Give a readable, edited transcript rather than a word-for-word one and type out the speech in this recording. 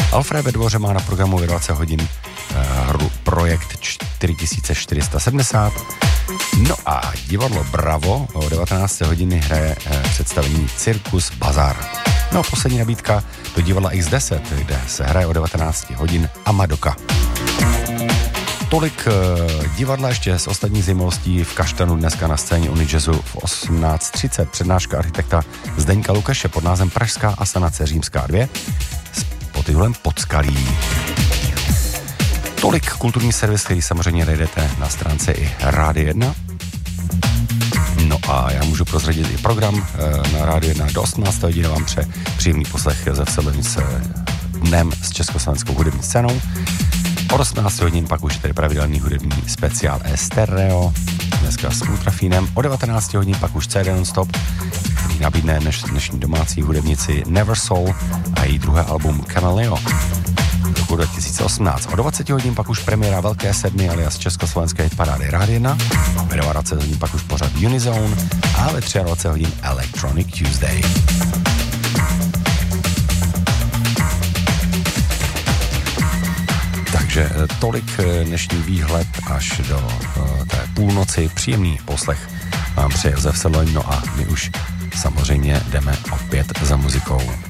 Alfred ve Dvoře má na programu ve 20 hodin hru Projekt 4470. No a divadlo Bravo o 19 hodiny hraje představení Cirkus Bazar. No a poslední nabídka do divadla X10, kde se hraje o 19 hodin Amadoka. Tolik divadla, ještě z ostatních zajímavostí v Kaštanu dneska na scéně Unijazzu v 18:30 přednáška architekta Zdeňka Lukeše pod názvem Pražská asanace Římská 2 s podtitulem Podskalí. Tolik kulturní servis, který samozřejmě najdete na stránce i Rádio 1. No a já můžu prozradit i program na Rádio 1 do 18 hodin vám přeje příjemný poslech ze Vselovin s dnem s československou hudební scénou. Od 18 hodin pak už je tady pravidelný hudební speciál Stereo, dneska s Ultrafínem. O 19 hodin pak už CD Non-Stop, který nabídne dnešní domácí hudebnici Never Soul a její druhé album Cameleo roku 2018. O 20 hodin pak už premiéra Velké sedmi alias československé hitparády Rádio 1. Ve 20 hodin pak už pořad Unizone a ve 23 hodin Electronic Tuesday. Takže tolik dnešní výhled až do té půlnoci. Příjemný poslech vám přeje Josef Sedloň, no a my už samozřejmě jdeme opět za muzikou.